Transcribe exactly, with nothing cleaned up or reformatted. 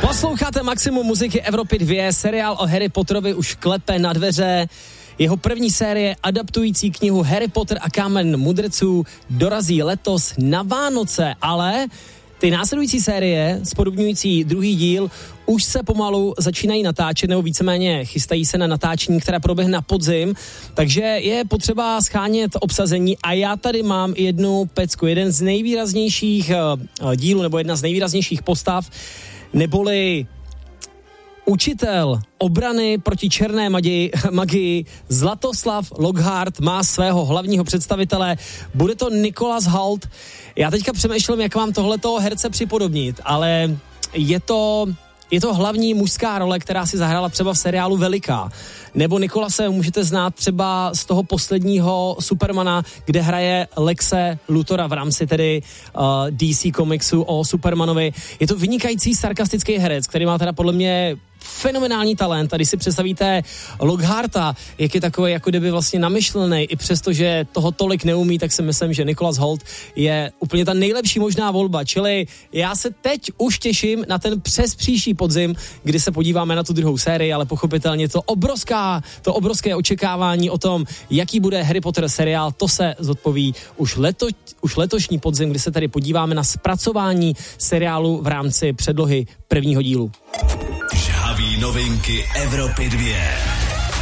Posloucháte Maximum muziky Evropy dva, seriál o Harry Potterovi už klepe na dveře. Jeho první série, adaptující knihu Harry Potter a kámen mudrců, dorazí letos na Vánoce, ale ty následující série, spodobňující druhý díl, už se pomalu začínají natáčet, nebo víceméně chystají se na natáčení, které proběhne na podzim, takže je potřeba schánět obsazení a já tady mám jednu pecku, jeden z nejvýraznějších uh, dílů, nebo jedna z nejvýraznějších postav, neboli učitel obrany proti černé magii, magii Zlatoslav Lockhart má svého hlavního představitele. Bude to Nicholas Hoult. Já teďka přemýšlím, jak vám tohletoho herce připodobnit, ale je to, je to hlavní mužská role, která si zahrála třeba v seriálu Veliká. Nebo Nicholase můžete znát třeba z toho posledního Supermana, kde hraje Lexe Luthora v rámci tedy uh, D C komiksu o Supermanovi. Je to vynikající sarkastický herec, který má teda podle mě fenomenální talent. A když si představíte Lockharta, jak je takový jako kdyby vlastně namyšlený, i přesto, že toho tolik neumí, tak si myslím, že Nicholas Hoult je úplně ta nejlepší možná volba. Čili já se teď už těším na ten přes příští podzim, kdy se podíváme na tu druhou sérii, ale pochopitelně to obrovská, to obrovské očekávání o tom, jaký bude Harry Potter seriál, to se zodpoví už, leto, už letošní podzim, kdy se tady podíváme na zpracování seriálu v rámci předlohy prvního dílu. Žhaví novinky Evropy dva.